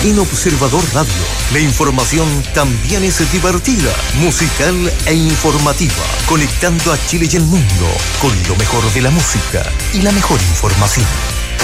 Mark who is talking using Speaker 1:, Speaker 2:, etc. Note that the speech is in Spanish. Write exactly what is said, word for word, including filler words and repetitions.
Speaker 1: En Observador Radio, la información también es divertida, musical e informativa, conectando a Chile y el mundo con lo mejor de la música y la mejor información.